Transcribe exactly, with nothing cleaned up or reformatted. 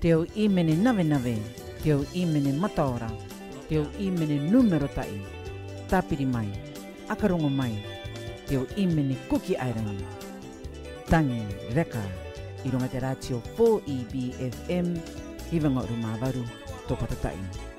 Te o I mene nave nave, te o I mene mataora, te o I mene numero tai, tapiri mai, akarongo mai, te o I mene kuki airangi. Tangi, reka, i runga te ratio four E B F M, i wanga o Rumavaru, tō patatai.